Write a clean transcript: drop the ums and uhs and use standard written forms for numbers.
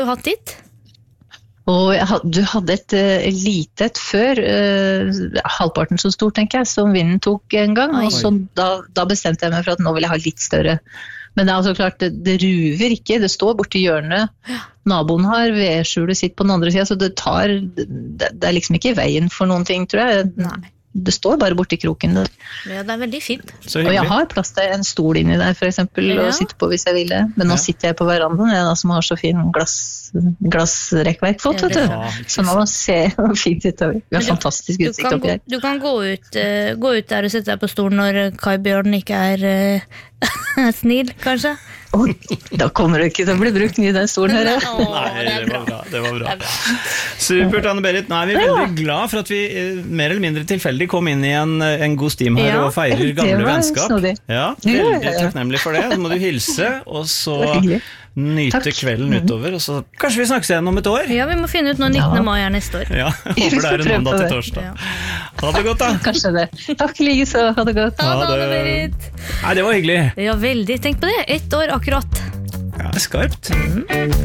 Du har hatt ditt? Og du hadde et litet før, halvparten så stort, tenker jeg, som vinden tok en gang, og så da bestemte jeg meg for at nå vil jeg ha litt større. Men det er altså klart, det ruver ikke, det står borti hjørnet. Naboen har vedskjulet sitt på den andre siden, så det er liksom ikke i veien for noen ting, tror jeg. Nei. Det står bare borti kroken der. Ja, det er veldig fint. Og jeg har plass til en stol inni der, for eksempel, å sitte på hvis jeg vil det. Men nå sitter jeg på verandaen, jeg da, som har så fin glassrekkverk fått, vet du. Så nå ser det fint utover. Vi har fantastisk utsikt oppi her. Du kan gå ut der og sette deg på stolen når Kai Bjørn ikke er snill, kanskje? Da kommer det ikke til å bli brukt mye den stolen her. Nei, det var bra. Supert, Anne-Berit. Nå er vi veldig glad for at vi mer eller mindre tilfeldig kom inn i en god stim her og feirer gamle vennskap. Ja, veldig takknemlig for det. Så må du hilse, og så nyte kvelden utover, og så kanskje vi snakkes igjen om et år. Ja, vi må finne ut når 19. mai er neste år. Ja, håper det er en mandag til torsdag. Ha det godt, da. Kanskje det. Takk like så, ha det godt. Ha det, Berit. Nei, det var hyggelig. Ja, veldig. Tenk på det. 1 år akkurat. Ja, skarpt.